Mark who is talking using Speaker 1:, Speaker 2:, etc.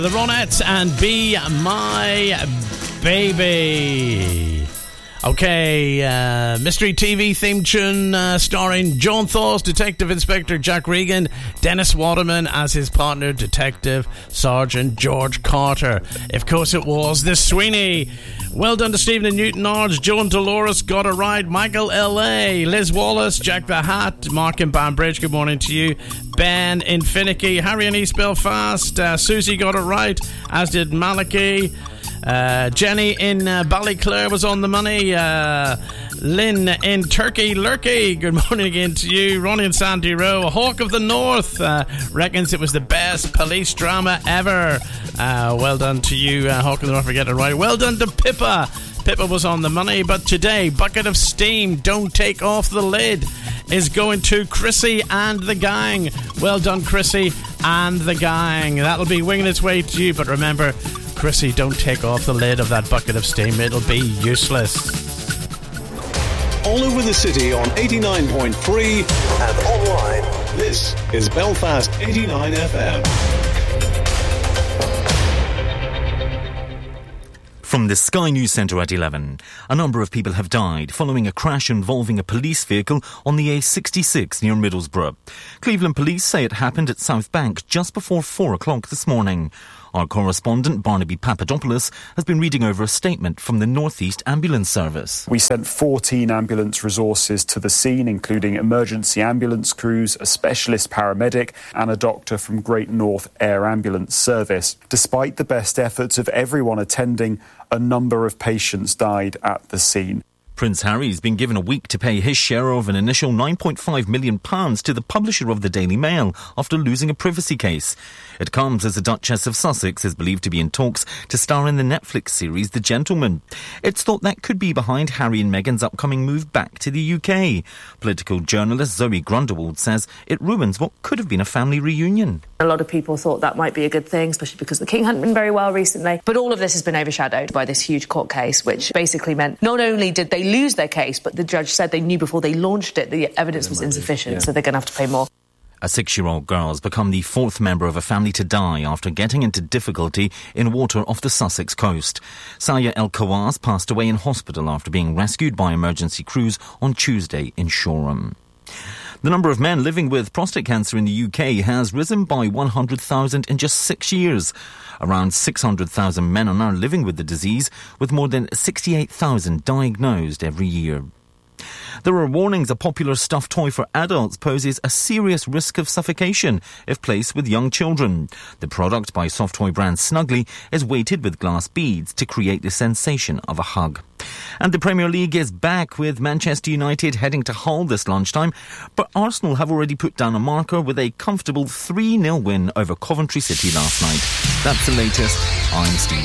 Speaker 1: The Ronettes and Be My Baby. Okay, mystery TV theme tune starring John Thaws, Detective Inspector Jack Regan, Dennis Waterman as his partner, Detective Sergeant George Carter. Of course it was The Sweeney. Well done to Stephen and Newton Ards, Joan Dolores got it right, Michael L.A., Liz Wallace, Jack the Hat, Mark in Banbridge, good morning to you, Ben in Finicky, Harry in East Belfast, Susie got it right, as did Malachi. Jenny in Ballyclare was on the money. Lynn in Turkey Lurkey, good morning again to you. Ronnie in Sandy Row, Hawk of the North reckons it was the best police drama ever. Well done to you, Hawk of the North, for getting it right. Well done to Pippa. Pippa was on the money. But today, Bucket of Steam, Don't Take Off the Lid, is going to Chrissy and the gang. Well done, Chrissy and the gang. That'll be winging its way to you, but remember, Chrissy, don't take off the lid of that bucket of steam. It'll be useless.
Speaker 2: All over the city on 89.3 and online. This is Belfast 89 FM.
Speaker 3: From the Sky News Centre at 11, a number of people have died following a crash involving a police vehicle on the A66 near Middlesbrough. Cleveland police say it happened at South Bank just before 4 o'clock this morning. Our correspondent, Barnaby Papadopoulos, has been reading over a statement from the North East Ambulance Service.
Speaker 4: We sent 14 ambulance resources to the scene, including emergency ambulance crews, a specialist paramedic and a doctor from Great North Air Ambulance Service. Despite the best efforts of everyone attending, a number of patients died at the scene.
Speaker 3: Prince Harry's been given a week to pay his share of an initial £9.5 million to the publisher of the Daily Mail after losing a privacy case. It comes as the Duchess of Sussex is believed to be in talks to star in the Netflix series The Gentleman. It's thought that could be behind Harry and Meghan's upcoming move back to the UK. Political journalist Zoe Grundewald says it ruins what could have been a family reunion.
Speaker 5: A lot of people thought that might be a good thing, especially because the King hadn't been very well recently. But all of this has been overshadowed by this huge court case, which basically meant not only did they lose their case, but the judge said they knew before they launched it the evidence was insufficient, so they're going to have to pay more.
Speaker 3: A 6-year-old girl has become the fourth member of a family to die after getting into difficulty in water off the Sussex coast. Saya El Khawass passed away in hospital after being rescued by emergency crews on Tuesday in Shoreham. The number of men living with prostate cancer in the UK has risen by 100,000 in just 6 years. Around 600,000 men are now living with the disease, with more than 68,000 diagnosed every year. There are warnings a popular stuffed toy for adults poses a serious risk of suffocation if placed with young children. The product by soft toy brand Snuggly is weighted with glass beads to create the sensation of a hug. And the Premier League is back, with Manchester United heading to Hull this lunchtime, but Arsenal have already put down a marker with a comfortable 3-0 win over Coventry City last night. That's the latest. I'm Steve.